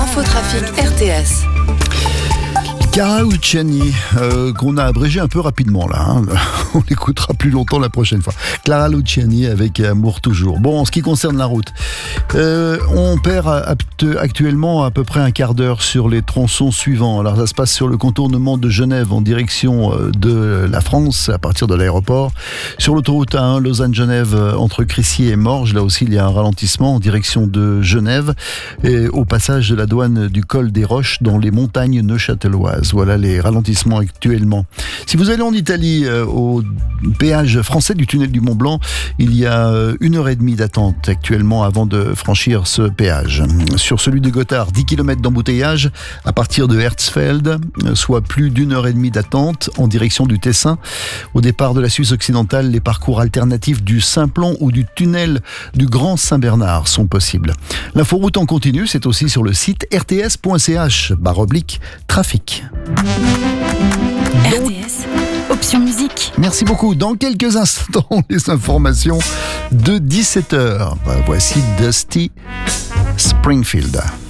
Infotrafic RTS. Clara Luciani, qu'on a abrégé un peu rapidement là, hein. On l'écoutera plus longtemps la prochaine fois. Clara Luciani avec Amour toujours. Bon, en ce qui concerne la route, on perd actuellement à peu près un quart d'heure sur les tronçons suivants. Alors ça se passe sur le contournement de Genève en direction de la France à partir de l'aéroport. Sur l'autoroute A1 Lausanne-Genève entre Crissier et Morges, là aussi il y a un ralentissement en direction de Genève et au passage de la douane du col des Roches dans les montagnes neuchâteloises. Voilà les ralentissements actuellement. Si vous allez en Italie, au péage français du tunnel du Mont-Blanc, il y a 1h30 d'attente actuellement avant de franchir ce péage. Sur celui de Gotthard, 10 km d'embouteillage à partir de Herzfeld, soit plus d'1h30 d'attente en direction du Tessin. Au départ de la Suisse occidentale, les parcours alternatifs du Simplon ou du tunnel du Grand Saint-Bernard sont possibles. L'inforoute en continu, c'est aussi sur le site rts.ch/trafic. RTS, option musique. Merci beaucoup. Dans quelques instants, les informations de 17h. Voici Dusty Springfield.